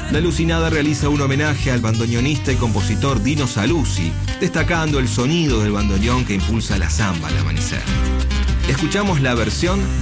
La Alucinada realiza un homenaje al bandoneonista y compositor Dino Saluzzi, destacando el sonido del bandoneón que impulsa la samba al amanecer. Escuchamos la versión